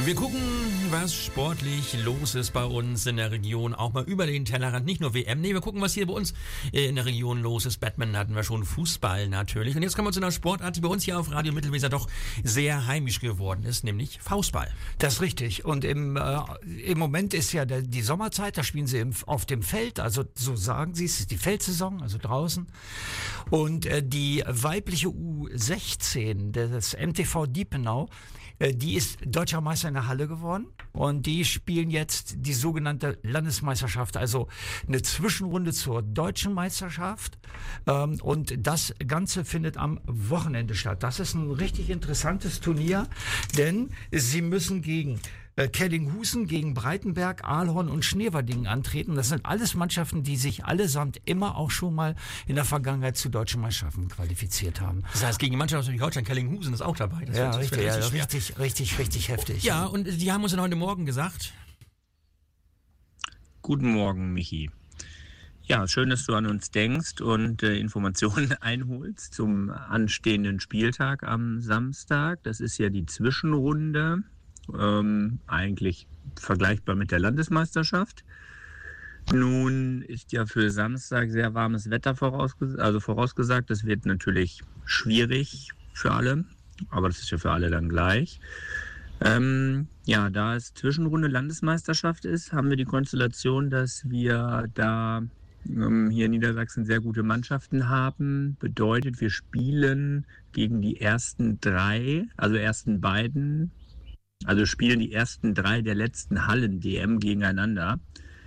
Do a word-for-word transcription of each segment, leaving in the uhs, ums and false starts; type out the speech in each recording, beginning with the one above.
Wir gucken, was sportlich los ist bei uns in der Region, auch mal über den Tellerrand, nicht nur W M, nee, wir gucken, was hier bei uns in der Region los ist. Badminton hatten wir schon, Fußball natürlich. Und jetzt kommen wir zu einer Sportart, die bei uns hier auf Radio Mittelweser doch sehr heimisch geworden ist, nämlich Faustball. Das ist richtig. Und im, äh, im Moment ist ja der, die Sommerzeit, da spielen sie im, auf dem Feld, also so sagen sie, es ist die Feldsaison, also draußen. Und äh, die weibliche U sechzehn des M T V Diepenau, äh, die ist deutscher Meister in der Halle geworden. Und die spielen jetzt die sogenannte Landesmeisterschaft, also eine Zwischenrunde zur deutschen Meisterschaft. Ähm, und das Ganze findet am Wochenende statt. Das ist ein richtig interessantes Turnier, denn sie müssen gegen äh, Kellinghusen, gegen Breitenberg, Ahlhorn und Schneverdingen antreten. Das sind alles Mannschaften, die sich allesamt immer auch schon mal in der Vergangenheit zu deutschen Meisterschaften qualifiziert haben. Das heißt, gegen die Mannschaft aus Holstein, Kellinghusen ist auch dabei. Das ja, wird, richtig, ja, richtig, richtig, richtig, richtig heftig. Ja, und die haben uns dann heute Morgen gesagt. Guten Morgen, Michi. Ja, schön, dass du an uns denkst und äh, Informationen einholst zum anstehenden Spieltag am Samstag. Das ist ja die Zwischenrunde, ähm, eigentlich vergleichbar mit der Landesmeisterschaft. Nun ist ja für Samstag sehr warmes Wetter vorausges- also vorausgesagt. Das wird natürlich schwierig für alle, aber das ist ja für alle dann gleich. Ähm, ja, da es Zwischenrunde Landesmeisterschaft ist, haben wir die Konstellation, dass wir da ähm, hier in Niedersachsen sehr gute Mannschaften haben. Bedeutet, wir spielen gegen die ersten drei, also ersten beiden, also spielen die ersten drei der letzten Hallen-D M gegeneinander.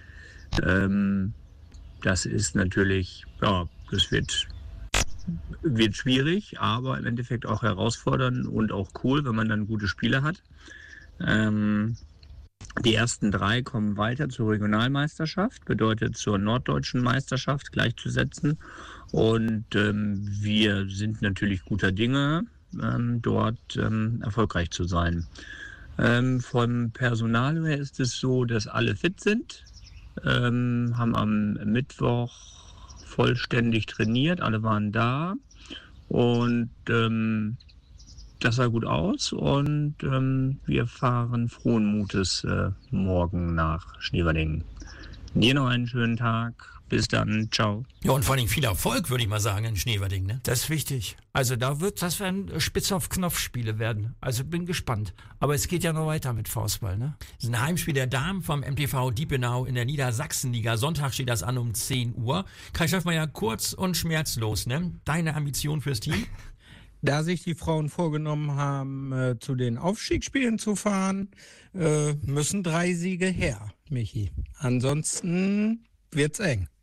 Ähm, das ist natürlich, ja, das wird Wird schwierig, aber im Endeffekt auch herausfordernd und auch cool, wenn man dann gute Spiele hat. Ähm, die ersten drei kommen weiter zur Regionalmeisterschaft, bedeutet zur norddeutschen Meisterschaft gleichzusetzen. Und ähm, wir sind natürlich guter Dinge, ähm, dort ähm, erfolgreich zu sein. Ähm, vom Personal her ist es so, dass alle fit sind, ähm, haben am Mittwoch vollständig trainiert, alle waren da und ähm, das sah gut aus und ähm, wir fahren frohen Mutes äh, morgen nach Schneverdingen. Dir noch einen schönen Tag. Bis dann. Ciao. Ja, und vor allem viel Erfolg, würde ich mal sagen, in Schneverdingen, ne? Das ist wichtig. Also da wird, das werden Spitz-auf-Knopf-Spiele werden. Also bin gespannt. Aber es geht ja noch weiter mit Faustball, ne? Das ist ein Heimspiel der Damen vom M T V Diepenau in der Niedersachsenliga. Sonntag steht das an um zehn Uhr. Kai Schaffmeier, kurz und schmerzlos, ne? Deine Ambition fürs Team? Da sich die Frauen vorgenommen haben, äh, zu den Aufstiegsspielen zu fahren, äh, müssen drei Siege her, Michi. Ansonsten wird's eng.